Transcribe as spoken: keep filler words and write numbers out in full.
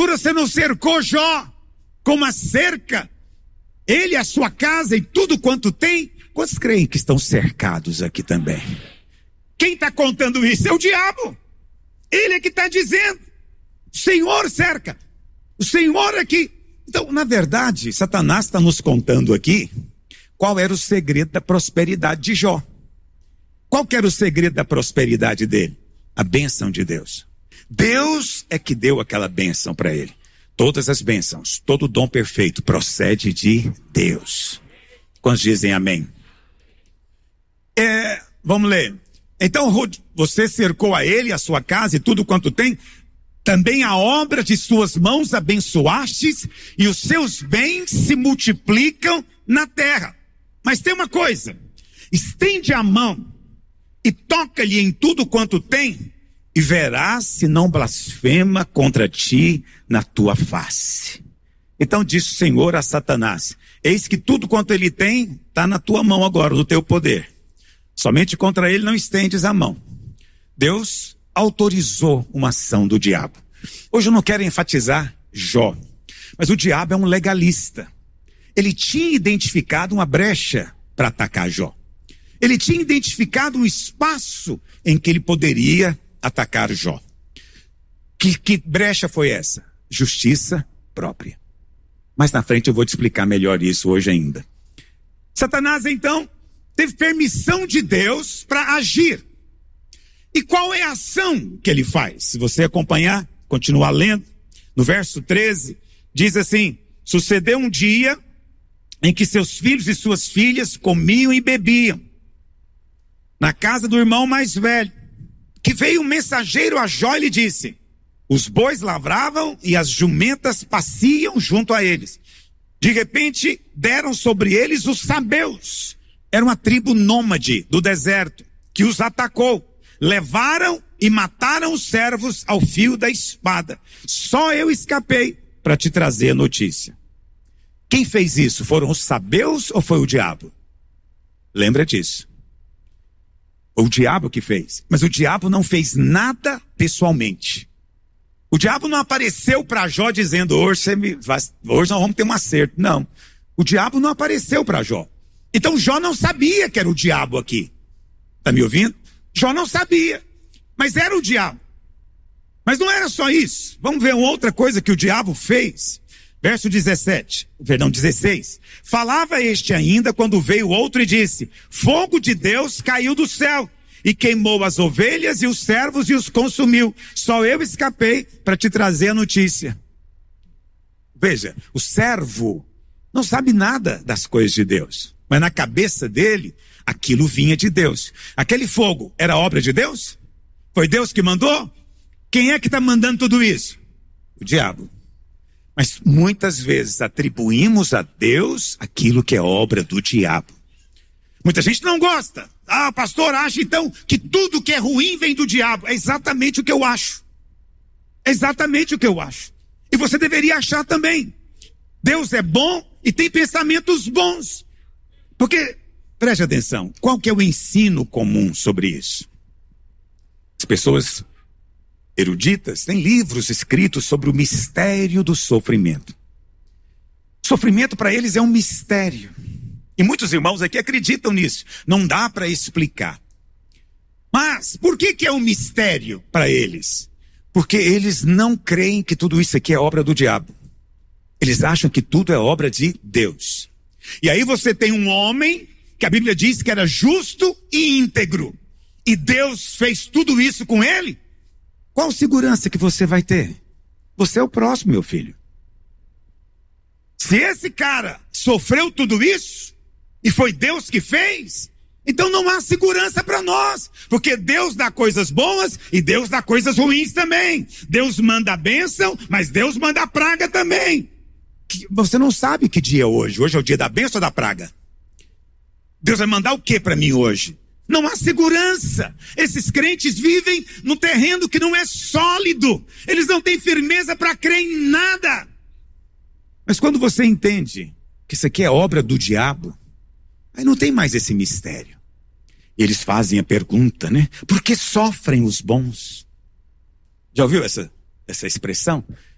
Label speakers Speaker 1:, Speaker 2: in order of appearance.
Speaker 1: Porventura você não cercou Jó com uma cerca? Ele, a sua casa e tudo quanto tem? Quantos creem que estão cercados aqui também? Quem está contando isso é o diabo. Ele é que está dizendo. O Senhor cerca. O Senhor é que... Então, na verdade, Satanás está nos contando aqui qual era o segredo da prosperidade de Jó. Qual que era o segredo da prosperidade dele? A bênção de Deus. Deus é que deu aquela bênção para ele. Todas as bênçãos, todo dom perfeito procede de Deus. Quantos dizem amém? É, vamos ler. Então você cercou a ele, a sua casa e tudo quanto tem. Também a obra de suas mãos abençoastes e os seus bens se multiplicam na terra. Mas tem uma coisa, estende a mão e toca-lhe em tudo quanto tem e verás se não blasfema contra ti na tua face. Então disse o Senhor a Satanás, eis que tudo quanto ele tem está na tua mão agora, no teu poder. Somente contra ele não estendes a mão. Deus autorizou uma ação do diabo. Hoje eu não quero enfatizar Jó, mas o diabo é um legalista. Ele tinha identificado uma brecha para atacar Jó. Ele tinha identificado um espaço em que ele poderia atacar Jó. Que, que brecha foi essa? Justiça própria. Mais na frente eu vou te explicar melhor isso hoje ainda. Satanás então teve permissão de Deus para agir. E qual é a ação que ele faz? Se você acompanhar, continuar lendo, no verso treze, diz assim, sucedeu um dia em que seus filhos e suas filhas comiam e bebiam na casa do irmão mais velho, que veio um mensageiro a Jó e lhe disse, os bois lavravam e as jumentas pasciam junto a eles. De repente deram sobre eles os sabeus, era uma tribo nômade do deserto, que os atacou. Levaram e mataram os servos ao fio da espada. Só eu escapei para te trazer a notícia. Quem fez isso? Foram os sabeus ou foi o diabo? Lembra disso. O diabo que fez. Mas o diabo não fez nada pessoalmente. O diabo não apareceu para Jó dizendo, hoje, você me vai, hoje nós vamos ter um acerto. Não. O diabo não apareceu para Jó. Então Jó não sabia que era o diabo aqui. Está me ouvindo? Jó não sabia, mas era o diabo. Mas não era só isso. Vamos ver uma outra coisa que o diabo fez. Verso dezessete, perdão, dezesseis. Falava este ainda quando veio outro e disse, fogo de Deus caiu do céu e queimou as ovelhas e os servos e os consumiu. Só eu escapei para te trazer a notícia. Veja, o servo não sabe nada das coisas de Deus, mas na cabeça dele, aquilo vinha de Deus. Aquele fogo era obra de Deus? Foi Deus que mandou? Quem é que está mandando tudo isso? O diabo. Mas muitas vezes atribuímos a Deus aquilo que é obra do diabo. Muita gente não gosta. Ah, o pastor acha então que tudo que é ruim vem do diabo. É exatamente o que eu acho. É exatamente o que eu acho. E você deveria achar também. Deus é bom e tem pensamentos bons. Porque... preste atenção, qual que é o ensino comum sobre isso? As pessoas eruditas têm livros escritos sobre o mistério do sofrimento. Sofrimento para eles é um mistério. E muitos irmãos aqui acreditam nisso. Não dá para explicar. Mas por que que é um mistério para eles? Porque eles não creem que tudo isso aqui é obra do diabo. Eles acham que tudo é obra de Deus. E aí você tem um homem que a Bíblia diz que era justo e íntegro, e Deus fez tudo isso com ele, qual segurança que você vai ter? Você é o próximo, meu filho. Se esse cara sofreu tudo isso, e foi Deus que fez, então não há segurança para nós, porque Deus dá coisas boas, e Deus dá coisas ruins também. Deus manda a bênção, mas Deus manda a praga também. Você não sabe que dia é hoje, hoje é o dia da bênção ou da praga? Deus vai mandar o que para mim hoje? Não há segurança. Esses crentes vivem num terreno que não é sólido. Eles não têm firmeza para crer em nada. Mas quando você entende que isso aqui é obra do diabo, aí não tem mais esse mistério. Eles fazem a pergunta, né? Por que sofrem os bons? Já ouviu essa, essa expressão?